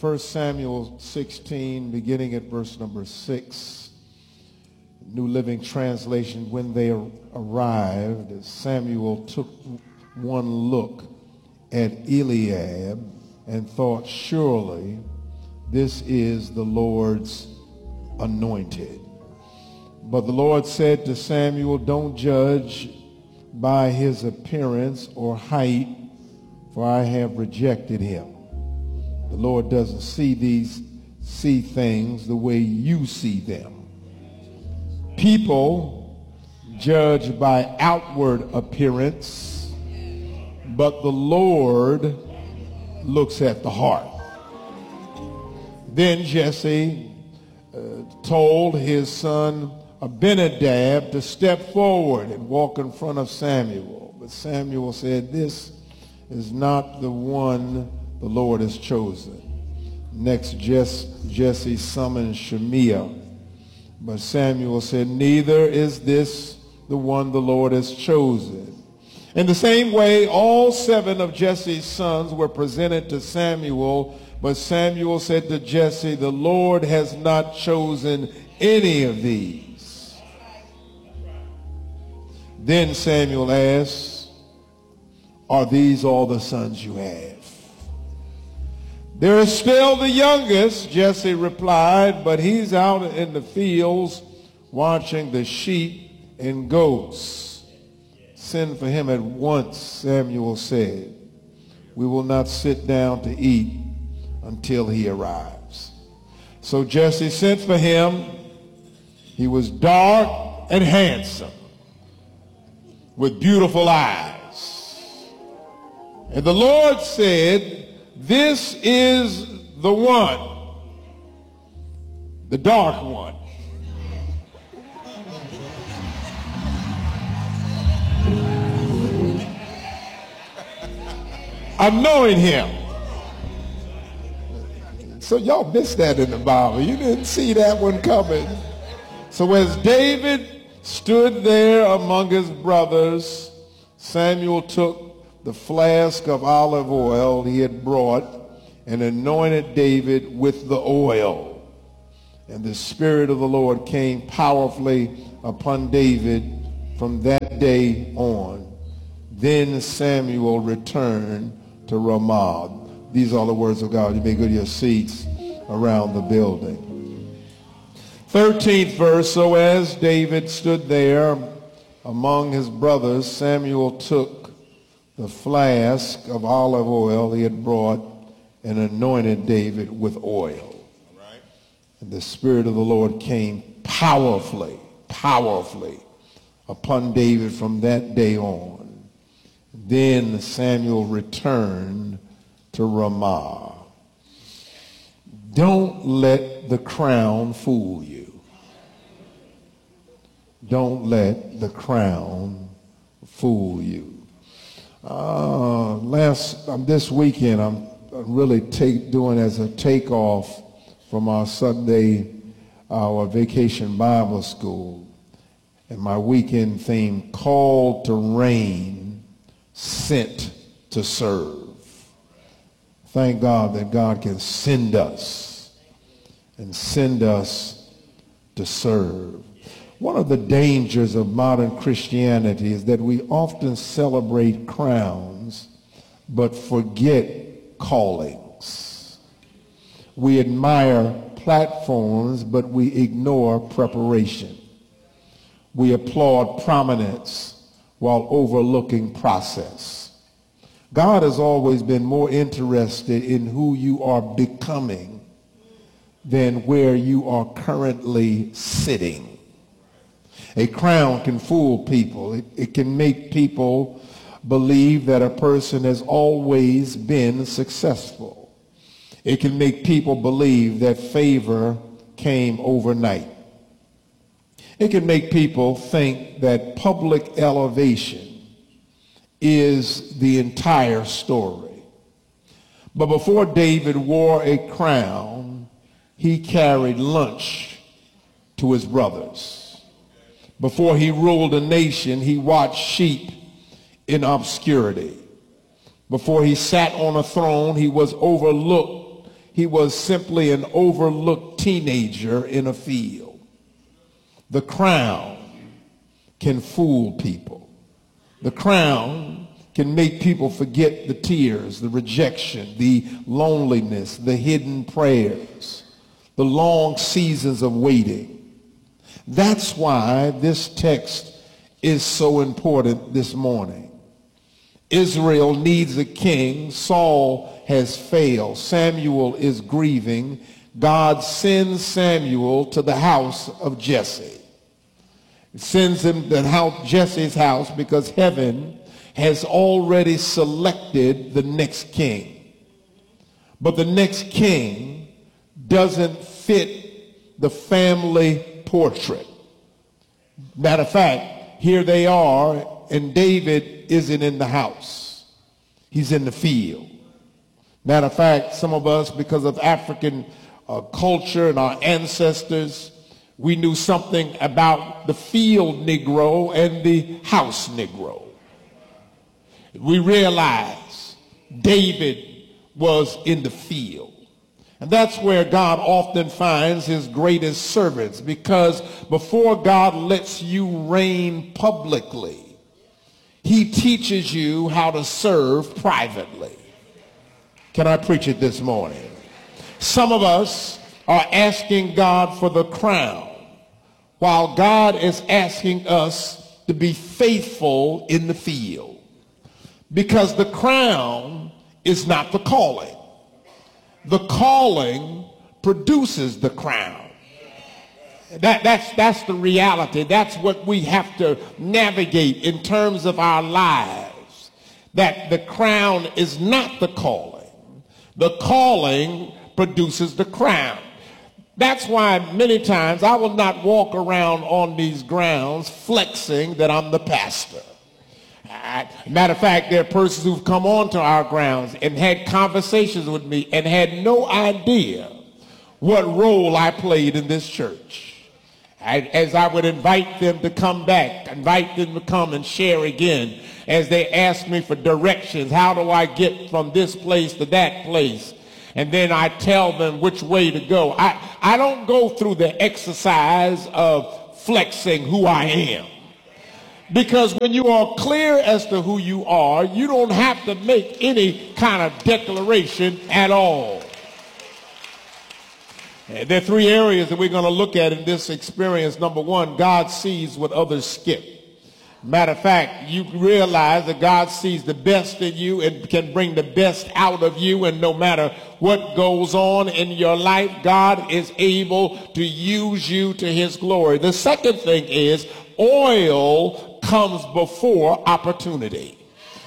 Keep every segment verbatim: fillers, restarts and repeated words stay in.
First Samuel sixteen, beginning at verse number six, New Living Translation. When they arrived, Samuel took one look at Eliab and thought, surely this is the Lord's anointed. But the Lord said to Samuel, don't judge by his appearance or height, for I have rejected him. The Lord doesn't see these see things the way you see them. People judge by outward appearance, but the Lord looks at the heart. Then Jesse uh, told his son Abinadab to step forward and walk in front of Samuel. But Samuel said, this is not the one the Lord has chosen. Next, Jesse summoned Shemiah. But Samuel said, neither is this the one the Lord has chosen. In the same way, all seven of Jesse's sons were presented to Samuel. But Samuel said to Jesse, the Lord has not chosen any of these. Then Samuel asked, are these all the sons you have? There is still the youngest, Jesse replied, but he's out in the fields watching the sheep and goats. Send for him at once, Samuel said. We will not sit down to eat until he arrives. So Jesse sent for him. He was dark and handsome, with beautiful eyes. And the Lord said, this is the one, the dark one. I'm knowing him. So y'all missed that in the Bible. You didn't see that one coming. So as David stood there among his brothers, Samuel took the flask of olive oil he had brought and anointed David with the oil. And the Spirit of the Lord came powerfully upon David from that day on. Then Samuel returned to Ramah. These are the words of God. You may go to your seats around the building. thirteenth verse, so as David stood there among his brothers, Samuel took the flask of olive oil he had brought and anointed David with oil. Right. And the Spirit of the Lord came powerfully, powerfully upon David from that day on. Then Samuel returned to Ramah. Don't let the crown fool you. Don't let the crown fool you. Uh, last um, this weekend, I'm really take, doing as a takeoff from our Sunday, our vacation Bible school, and my weekend theme, called to reign, sent to serve. Thank God that God can send us and send us to serve. One of the dangers of modern Christianity is that we often celebrate crowns but forget callings. We admire platforms but we ignore preparation. We applaud prominence while overlooking process. God has always been more interested in who you are becoming than where you are currently sitting. A crown can fool people. It, it can make people believe that a person has always been successful. It can make people believe that favor came overnight. It can make people think that public elevation is the entire story. But before David wore a crown, he carried lunch to his brothers. Before he ruled a nation, he watched sheep in obscurity. Before he sat on a throne, he was overlooked he was simply an overlooked teenager in a field. The crown can fool people. The crown can make people forget the tears, the rejection, the loneliness, the hidden prayers, the long seasons of waiting. That's why this text is so important this morning. Israel needs a king. Saul has failed. Samuel is grieving. God sends Samuel to the house of Jesse. He sends him to house, Jesse's house, because heaven has already selected the next king. But the next king doesn't fit the family portrait. Matter of fact, here they are, and David isn't in the house. He's in the field. Matter of fact, some of us, because of African uh, culture and our ancestors, we knew something about the field Negro and the house Negro. We realized David was in the field. And that's where God often finds his greatest servants, because before God lets you reign publicly, he teaches you how to serve privately. Can I preach it this morning? Some of us are asking God for the crown, while God is asking us to be faithful in the field. Because the crown is not the calling. The calling produces the crown. That, that's, that's the reality. That's what we have to navigate in terms of our lives. That the crown is not the calling. The calling produces the crown. That's why many times I will not walk around on these grounds flexing that I'm the pastor. Matter of fact, there are persons who've come onto our grounds and had conversations with me and had no idea what role I played in this church. As I would invite them to come back, invite them to come and share again, as they ask me for directions, how do I get from this place to that place? And then I tell them which way to go. I, I don't go through the exercise of flexing who I am. Because when you are clear as to who you are, you don't have to make any kind of declaration at all. And there are three areas that we're going to look at in this experience. Number one, God sees what others skip. Matter of fact, you realize that God sees the best in you and can bring the best out of you. And no matter what goes on in your life, God is able to use you to his glory. The second thing is oil comes before opportunity.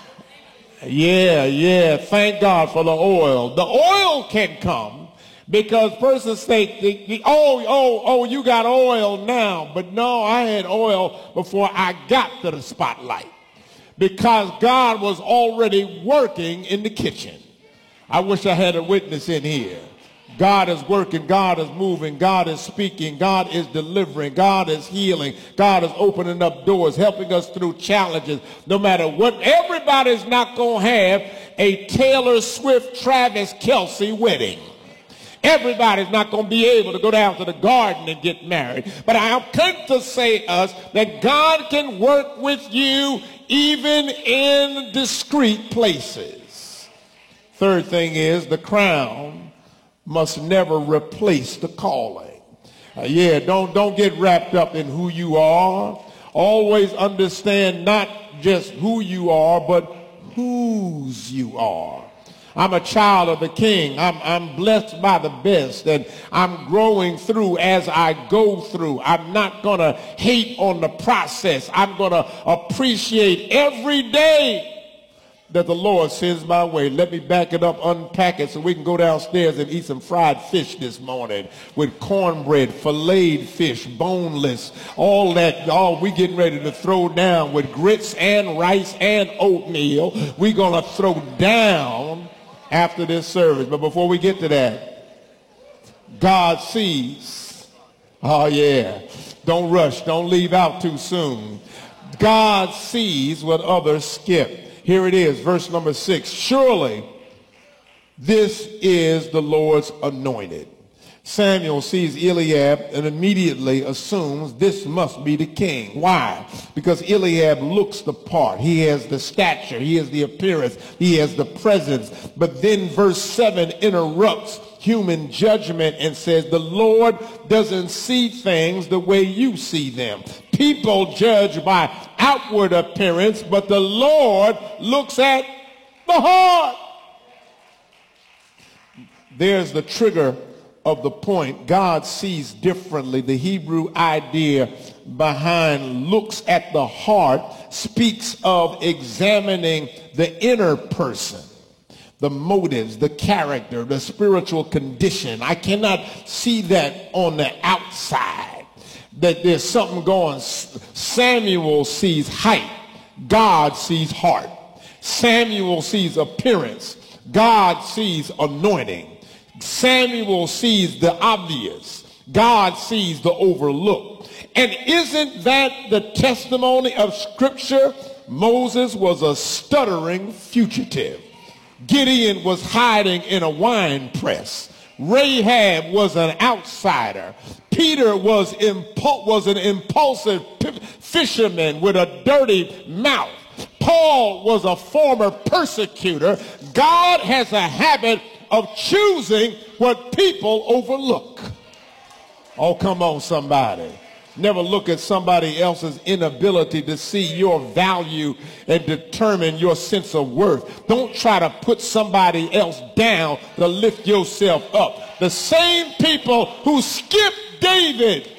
Yeah, yeah. Thank God for the oil. The oil can come because persons think, the, the, oh, oh, oh, you got oil now. But no, I had oil before I got to the spotlight, because God was already working in the kitchen. I wish I had a witness in here. God is working, God is moving, God is speaking, God is delivering, God is healing, God is opening up doors, helping us through challenges. No matter what, everybody's not going to have a Taylor Swift, Travis Kelce wedding. Everybody's not going to be able to go down to the garden and get married. But I come to say us that God can work with you even in discreet places. Third thing is the crown must never replace the calling. Uh, yeah, don't, don't get wrapped up in who you are. Always understand not just who you are, but whose you are. I'm a child of the King. I'm, I'm blessed by the best, and I'm growing through as I go through. I'm not going to hate on the process. I'm going to appreciate every day that the Lord sends my way. Let me back it up, unpack it, so we can go downstairs and eat some fried fish this morning with cornbread, filleted fish, boneless, all that. All we getting ready to throw down with grits and rice and oatmeal. We're going to throw down after this service. But before we get to that, God sees. Oh, yeah. Don't rush. Don't leave out too soon. God sees what others skip. Here it is, verse number six. Surely This is the Lord's anointed. Samuel sees Eliab and immediately assumes this must be the king. Why? Because Eliab looks the part. He has the stature. He has the appearance. He has the presence. But then verse seven interrupts human judgment and says, the Lord doesn't see things the way you see them. People judge by outward appearance, but the Lord looks at the heart. There's the trigger of the point. God sees differently. The Hebrew idea behind looks at the heart speaks of examining the inner person, the motives, the character, the spiritual condition. I cannot see that on the outside, that there's something going. Samuel sees height. God sees heart. Samuel sees appearance. God sees anointing. Samuel sees the obvious. God sees the overlooked. And isn't that the testimony of Scripture? Moses was a stuttering fugitive. Gideon was hiding in a wine press. Rahab was an outsider. Peter was, impul- was an impulsive p- fisherman with a dirty mouth. Paul was a former persecutor. God has a habit of choosing what people overlook. Oh, come on, somebody. Never look at somebody else's inability to see your value and determine your sense of worth. Don't try to put somebody else down to lift yourself up. The same people who skipped David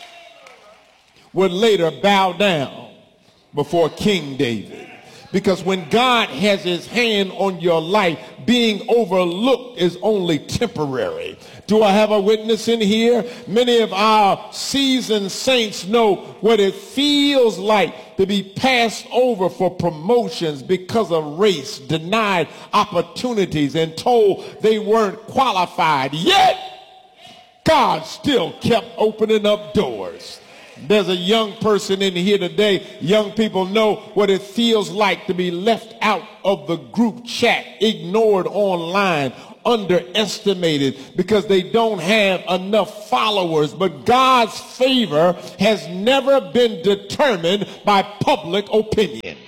would later bow down before King David. Because when God has his hand on your life, being overlooked is only temporary. Do I have a witness in here? Many of our seasoned saints know what it feels like to be passed over for promotions because of race, denied opportunities, and told they weren't qualified. Yet, God still kept opening up doors. There's a young person in here today. Young people know what it feels like to be left out of the group chat, ignored online, underestimated because they don't have enough followers. But God's favor has never been determined by public opinion.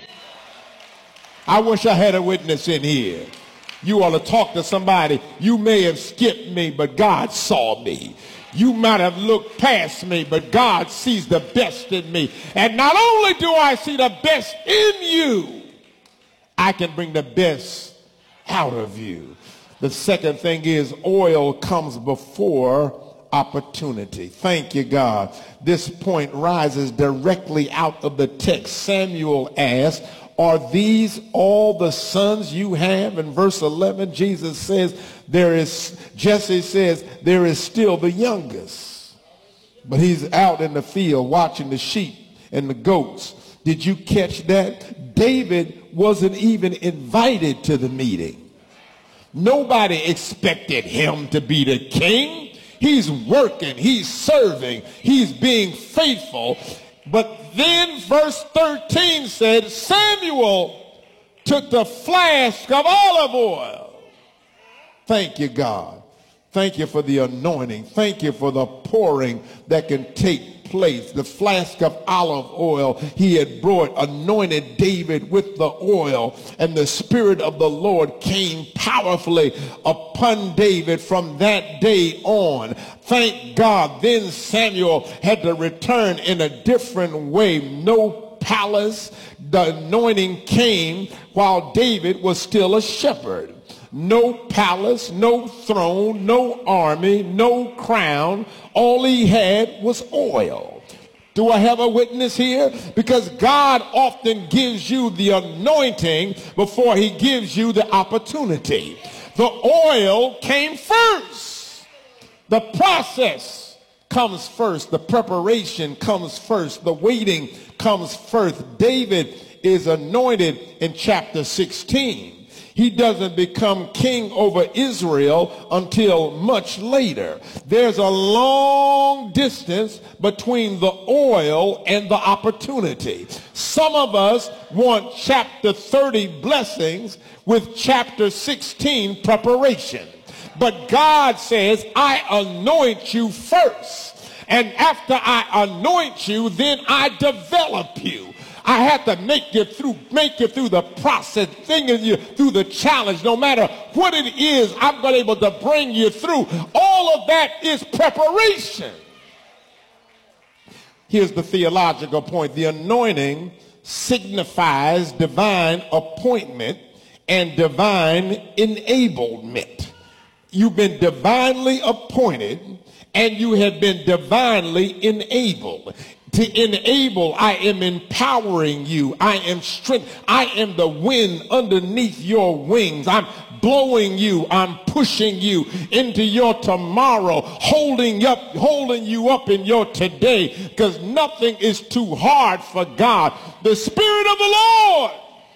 I wish I had a witness in here. You ought to talk to somebody. You may have skipped me, but God saw me. You might have looked past me, but God sees the best in me. And not only do I see the best in you, I can bring the best out of you. The second thing is oil comes before opportunity. Thank you, God. This point rises directly out of the text. Samuel asked, are these all the sons you have? In verse eleven, Jesus says, there is, Jesse says, there is still the youngest. But he's out in the field watching the sheep and the goats. Did you catch that? David wasn't even invited to the meeting. Nobody expected him to be the king. He's working, he's serving, he's being faithful. But then verse thirteen said, Samuel took the flask of olive oil. Thank you, God. Thank you for the anointing. Thank you for the pouring that can take place. The flask of olive oil he had brought anointed David with the oil, and the Spirit of the Lord came powerfully upon David from that day on. Thank God. Then Samuel had to return in a different way. No palace. The anointing came while David was still a shepherd. No palace, no throne, no army, no crown. All he had was oil. Do I have a witness here? Because God often gives you the anointing before he gives you the opportunity. The oil came first. The process comes first. The preparation comes first. The waiting comes first. David is anointed in chapter sixteen. He doesn't become king over Israel until much later. There's a long distance between the oil and the opportunity. Some of us want chapter thirty blessings with chapter sixteen preparation. But God says, I anoint you first. And after I anoint you, then I develop you. I have to make you through, make you through the process, thinking you through the challenge. No matter what it is, I'm going to be able to bring you through. All of that is preparation. Here's the theological point. The anointing signifies divine appointment and divine enablement. You've been divinely appointed and you have been divinely enabled. To enable, I am empowering you. I am strength. I am the wind underneath your wings. I'm blowing you. I'm pushing you into your tomorrow, holding up, holding you up in your today, because nothing is too hard for God. The Spirit of the Lord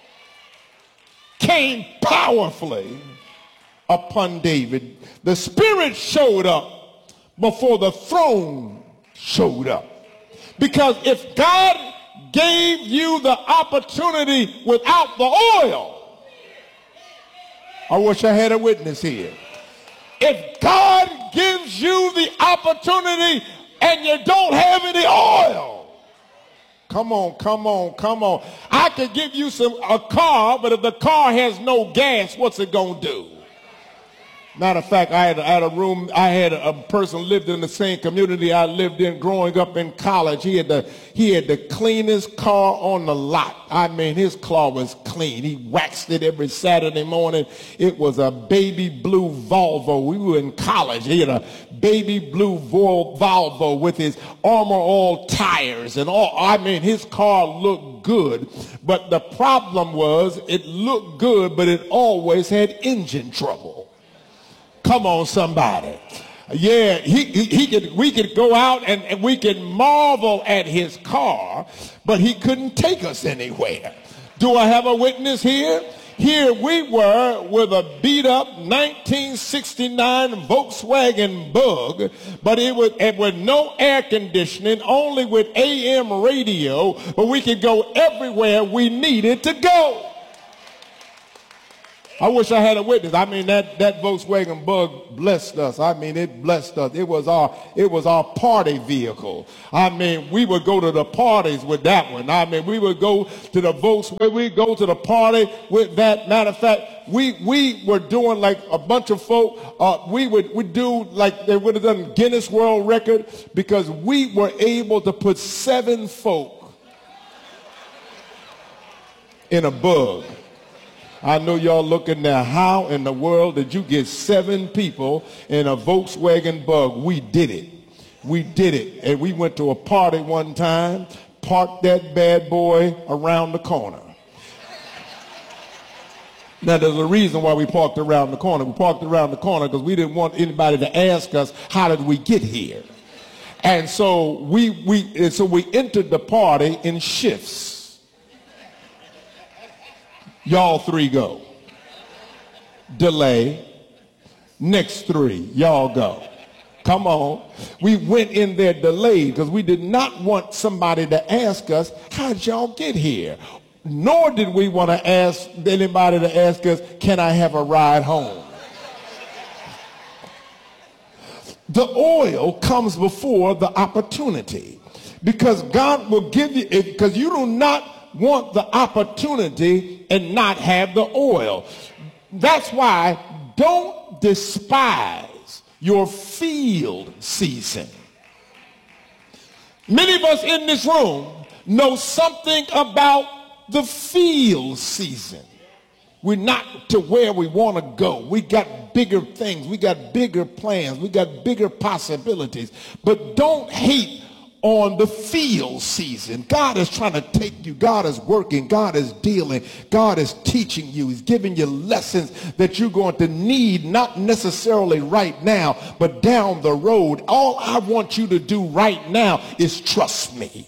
came powerfully upon David. The Spirit showed up before the throne showed up. Because if God gave you the opportunity without the oil, I wish I had a witness here. If God gives you the opportunity and you don't have any oil, come on, come on, come on. I could give you some a car, but if the car has no gas, what's it gonna do? Matter of fact, I had, I had a room, I had a, a person lived in the same community I lived in growing up in college. He had the, he had the cleanest car on the lot. I mean, his car was clean. He waxed it every Saturday morning. It was a baby blue Volvo. We were in college. He had a baby blue Volvo with his Armor All tires and all. I mean, his car looked good. But the problem was it looked good, but it always had engine trouble. Come on, somebody. Yeah, he, he, he could, we could go out and, and we could marvel at his car, but he couldn't take us anywhere. Do I have a witness here? Here we were with a beat up nineteen sixty-nine Volkswagen Bug, but it was it with no air conditioning, only with A M radio, but we could go everywhere we needed to go. I wish I had a witness. I mean, that, that Volkswagen Bug blessed us. I mean, it blessed us. It was our, it was our party vehicle. I mean, we would go to the parties with that one. I mean, we would go to the Volkswagen, we'd go to the party with that. Matter of fact, we, we were doing like a bunch of folk, uh, we would, would do like they would have done Guinness World Record because we were able to put seven folk in a Bug. I know y'all looking there, how in the world did you get seven people in a Volkswagen Bug? We did it. We did it. And we went to a party one time, parked that bad boy around the corner. Now, there's a reason why we parked around the corner. We parked around the corner because we didn't want anybody to ask us, how did we get here? And so we, we, and so we entered the party in shifts. Y'all three go. Delay. Next three, y'all go. Come on. We went in there delayed because we did not want somebody to ask us, how'd y'all get here? Nor did we want to ask anybody to ask us, can I have a ride home? The oil comes before the opportunity because God will give you, because you do not want the opportunity and not have the oil. That's why don't despise your field season. Many of us in this room know something about the field season. We're not to where we want to go. We got bigger things. We got bigger plans. We got bigger possibilities. But don't hate on the field season. God is trying to take you. God is working. God is dealing. God is teaching you. He's giving you lessons that you're going to need, not necessarily right now, but down the road. All I want you to do right now is trust me.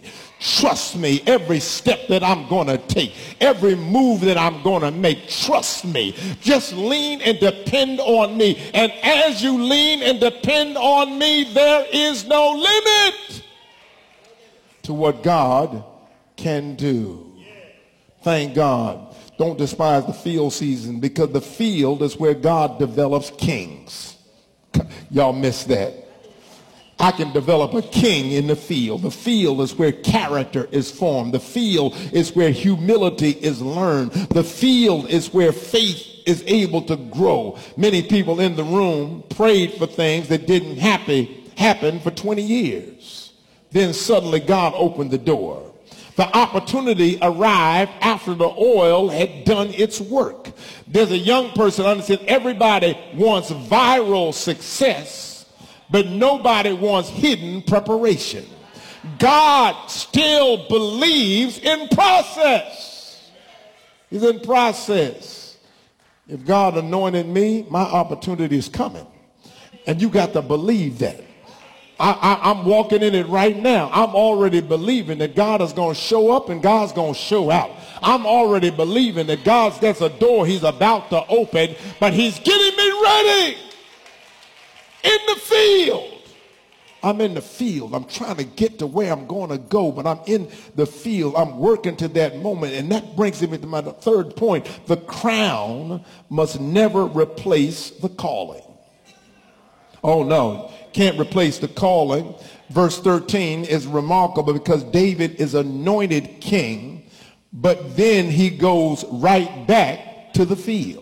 Trust me, every step that I'm going to take, every move that I'm going to make, trust me. Just lean and depend on me. And as you lean and depend on me, there is no limit to what God can do. Thank God. Don't despise the field season, because the field is where God develops kings. Y'all missed that. I can develop a king in the field. The field is where character is formed. The field is where humility is learned. The field is where faith is able to grow. Many people in the room prayed for things that didn't happy, happen for twenty years. Then suddenly God opened the door. The opportunity arrived after the oil had done its work. There's a young person, understand, everybody wants viral success, but nobody wants hidden preparation. God still believes in process. He's in process. If God anointed me, my opportunity is coming. And you got to believe that. I, I, I'm walking in it right now. I'm already believing that God is going to show up and God's going to show out. I'm already believing that God's, there's a door he's about to open, but he's getting me ready. In the field. I'm in the field. I'm trying to get to where I'm going to go, but I'm in the field. I'm working to that moment. And that brings me to my third point. The crown must never replace the calling. Oh, no. Can't replace the calling. Verse thirteen is remarkable because David is anointed king, but then he goes right back to the field.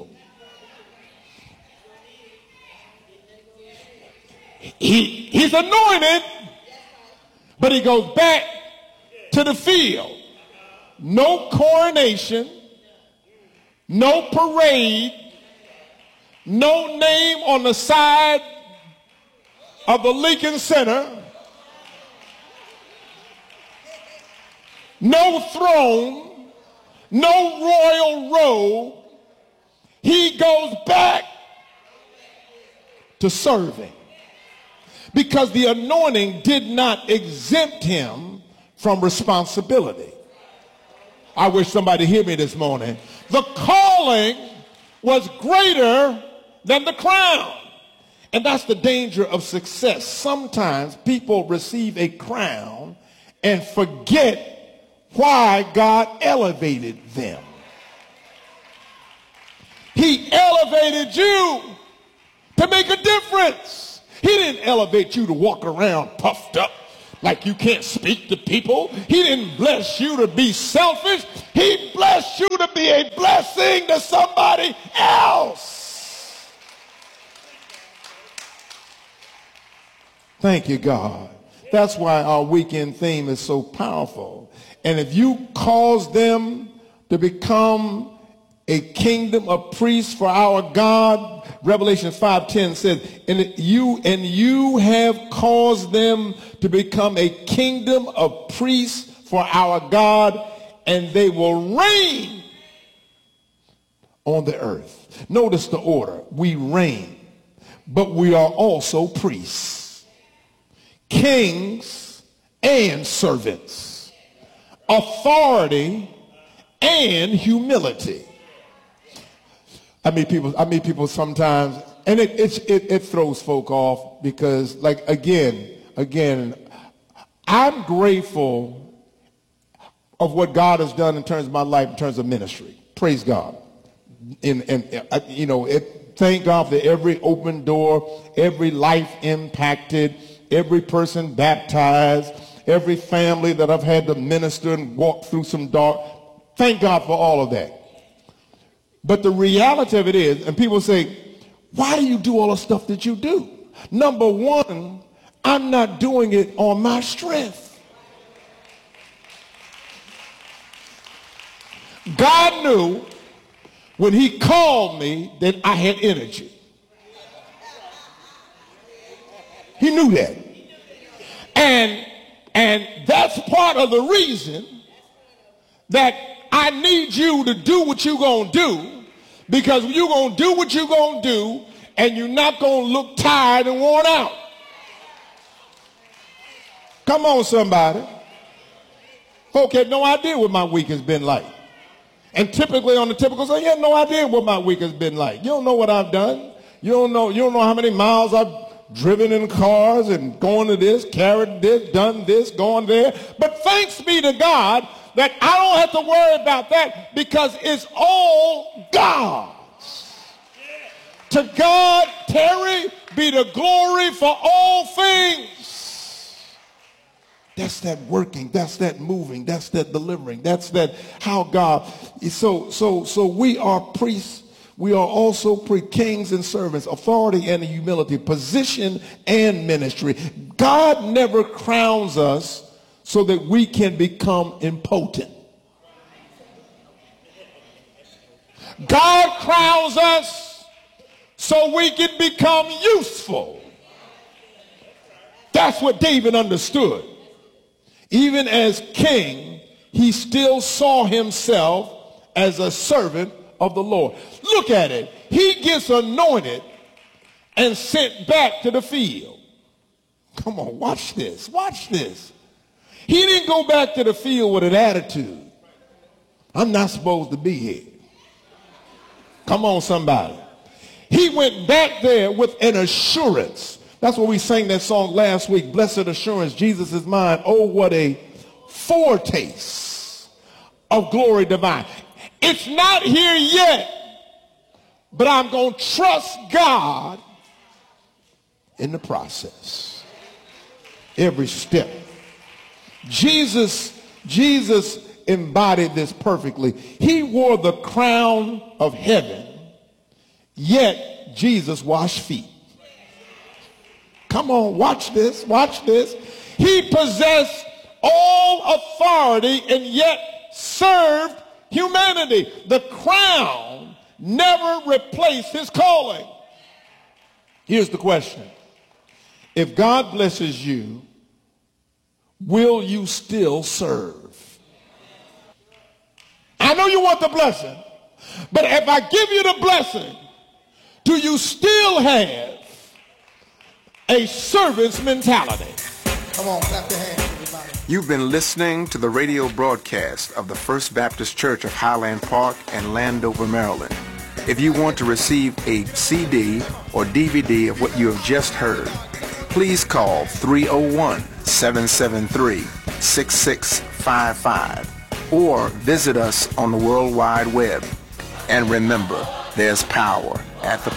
He, he's anointed, but he goes back to the field. No coronation, no parade, no name on the side of the Lincoln Center, no throne, no royal robe. He goes back to serving. Because the anointing did not exempt him from responsibility. I wish somebody hear me this morning. The calling was greater than the crown. And that's the danger of success. Sometimes people receive a crown and forget why God elevated them. He elevated you to make a difference. He didn't elevate you to walk around puffed up like you can't speak to people. He didn't bless you to be selfish. He blessed you to be a blessing to somebody else. Thank you, God. That's why our weekend theme is so powerful. And if you cause them to become a kingdom of priests for our God, Revelation five ten says, and you and you have caused them to become a kingdom of priests for our God, and they will reign on the earth. Notice the order. We reign, but we are also priests, kings and servants, authority and humility. I meet people, I meet people sometimes, and it, it, it, it throws folk off because, like, again, again, I'm grateful of what God has done in terms of my life, in terms of ministry. Praise God. And, and uh, you know, it, thank God for every open door, every life impacted, every person baptized, every family that I've had to minister and walk through some dark. Thank God for all of that. But the reality of it is, and people say, why do you do all the stuff that you do? Number one, I'm not doing it on my strength. God knew when he called me that I had energy. He knew that. And, and that's part of the reason that I need you to do what you're going to do, because you're going to do what you're going to do, and you're not going to look tired and worn out. Come on, somebody. Folk had no idea what my week has been like. And typically on the typical Sunday, you have no idea what my week has been like. You don't know what I've done. You don't know, you don't know how many miles I've driven in cars and going to this, carried this, done this, going there. But thanks be to God that I don't have to worry about that because it's all God's. To God, Terry, be the glory for all things. That's that working, that's that moving, that's that delivering, that's that how God, so, so, so we are priests. We are also pre kings and servants, authority and humility, position and ministry. God never crowns us so that we can become impotent. God crowns us so we can become useful. That's what David understood. Even as king, he still saw himself as a servant of the Lord. Look at it. He gets anointed and sent back to the field. Come on, watch this. Watch this. He didn't go back to the field with an attitude. I'm not supposed to be here. Come on, somebody. He went back there with an assurance. That's what we sang that song last week. Blessed assurance, Jesus is mine. Oh, what a foretaste of glory divine. It's not here yet, but I'm going to trust God in the process. Every step. Jesus, Jesus embodied this perfectly. He wore the crown of heaven, yet Jesus washed feet. Come on, watch this, watch this. He possessed all authority and yet served humanity. The crown never replaced his calling. Here's the question. If God blesses you, will you still serve? I know you want the blessing, but if I give you the blessing, do you still have a servant's mentality? Come on, clap your hands, everybody. You've been listening to the radio broadcast of the First Baptist Church of Highland Park in Landover, Maryland. If you want to receive a C D or D V D of what you have just heard, please call three oh one, seven seven three, six six five five or visit us on the World Wide Web. And remember, there's power at the